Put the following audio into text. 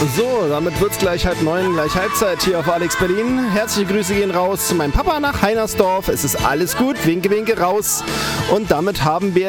So, damit wird's gleich 8:30, gleich Halbzeit hier auf Alex Berlin. Herzliche Grüße gehen raus zu meinem Papa nach Heinersdorf. Es ist alles gut, winke, winke raus. Und damit haben wir